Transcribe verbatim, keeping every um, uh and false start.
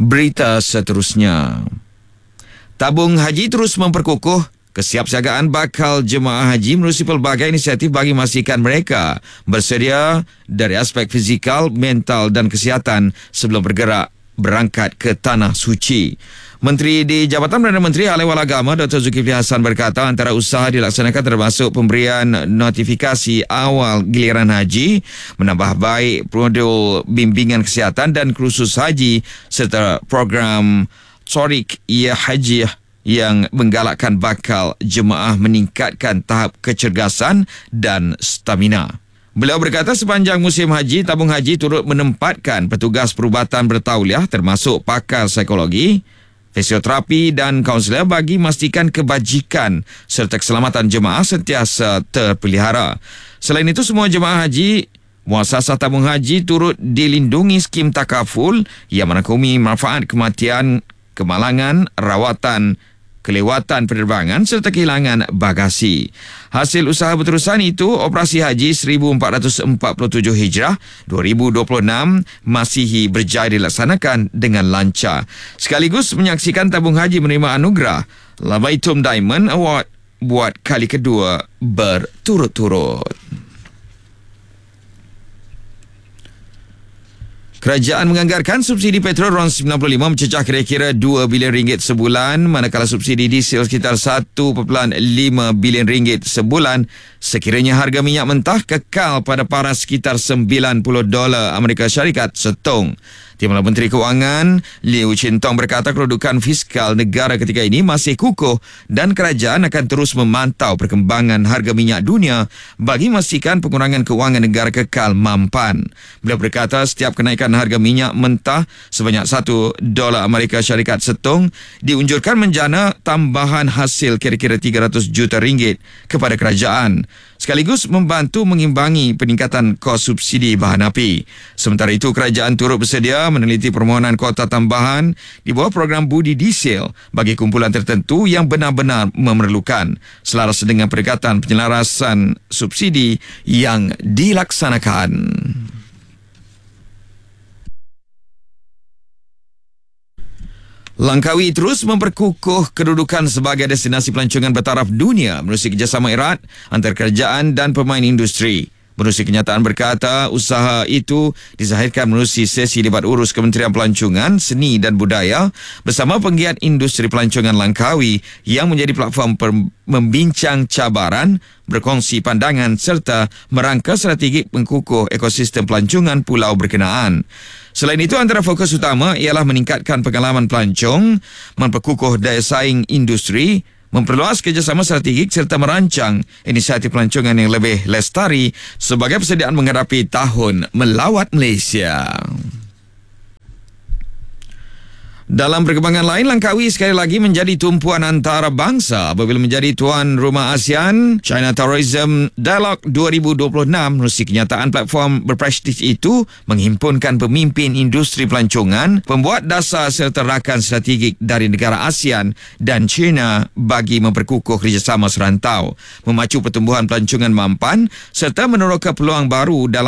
Berita seterusnya. Tabung haji terus memperkukuh kesiapsiagaan bakal jemaah haji menerusi pelbagai inisiatif bagi memastikan mereka bersedia dari aspek fizikal, mental dan kesihatan sebelum bergerak berangkat ke Tanah Suci. Menteri di Jabatan Perdana Menteri Ahli-Wal Agama Doktor Zulkifli Hasan berkata antara usaha dilaksanakan termasuk pemberian notifikasi awal giliran haji, menambah baik modul bimbingan kesihatan dan kursus haji serta program Torik Ya Haji yang menggalakkan bakal jemaah meningkatkan tahap kecergasan dan stamina. Beliau berkata sepanjang musim haji, tabung haji turut menempatkan petugas perubatan bertauliah termasuk pakar psikologi, fisioterapi dan kaunselor bagi memastikan kebajikan serta keselamatan jemaah sentiasa terpelihara. Selain itu, semua jemaah haji muasasah tabung haji turut dilindungi skim takaful yang merangkumi manfaat kematian, kemalangan, rawatan, kelewatan penerbangan serta kehilangan bagasi. Hasil usaha berterusan itu, operasi haji seribu empat ratus empat puluh tujuh Hijrah dua ribu dua puluh enam masih berjaya dilaksanakan dengan lancar. Sekaligus menyaksikan tabung haji menerima anugerah Labaitum Diamond Award buat kali kedua berturut-turut. Kerajaan menganggarkan subsidi petrol RON sembilan puluh lima mencecah kira-kira dua bilion ringgit sebulan, manakala subsidi diesel sekitar satu perpuluhan lima bilion ringgit sebulan sekiranya harga minyak mentah kekal pada paras sekitar sembilan puluh dolar Amerika Syarikat setong. Timbalan Menteri Kewangan Liu Chin Tong berkata kedudukan fiskal negara ketika ini masih kukuh dan kerajaan akan terus memantau perkembangan harga minyak dunia bagi memastikan pengurangan kewangan negara kekal mampan. Beliau berkata setiap kenaikan harga minyak mentah sebanyak satu dolar Amerika Syarikat setong diunjurkan menjana tambahan hasil kira-kira tiga ratus juta ringgit kepada kerajaan, sekaligus membantu mengimbangi peningkatan kos subsidi bahan api. Sementara itu, kerajaan turut bersedia meneliti permohonan kuota tambahan di bawah program budi diesel bagi kumpulan tertentu yang benar-benar memerlukan, selaras dengan pendekatan penyelarasan subsidi yang dilaksanakan. Langkawi terus memperkukuh kedudukan sebagai destinasi pelancongan bertaraf dunia menerusi kerjasama erat antara kerajaan dan pemain industri. Menerusi kenyataan berkata, usaha itu dizahirkan menerusi sesi libat urus Kementerian Pelancongan, Seni dan Budaya bersama penggiat industri pelancongan Langkawi yang menjadi platform per- membincang cabaran, berkongsi pandangan serta merangka strategi mengkukuh ekosistem pelancongan pulau berkenaan. Selain itu, antara fokus utama ialah meningkatkan pengalaman pelancong, memperkukuh daya saing industri, memperluas kerjasama strategik serta merancang inisiatif pelancongan yang lebih lestari sebagai persediaan menghadapi Tahun Melawat Malaysia. Dalam perkembangan lain, Langkawi sekali lagi menjadi tumpuan antarabangsa apabila menjadi tuan rumah ASEAN China Tourism Dialogue dua ribu dua puluh enam. Menerusi kenyataan, platform berprestij itu menghimpunkan pemimpin industri pelancongan, pembuat dasar serta rakan strategik dari negara ASEAN dan China bagi memperkukuh kerjasama serantau, memacu pertumbuhan pelancongan mampan serta meneroka peluang baru dalam